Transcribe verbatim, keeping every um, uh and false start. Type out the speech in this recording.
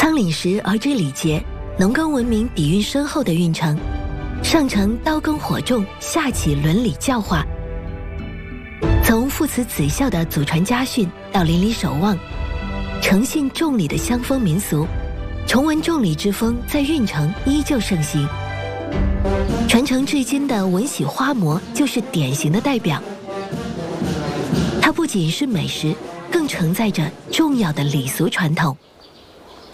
仓廪实而知礼节，农耕文明底蕴深厚的运城，上承刀耕火种，下启伦理教化。从父慈子孝的祖传家训到邻里守望，诚信重礼的乡风民俗，崇文重礼之风在运城依旧盛行。传承至今的文喜花馍就是典型的代表。它不仅是美食，更承载着重要的礼俗传统。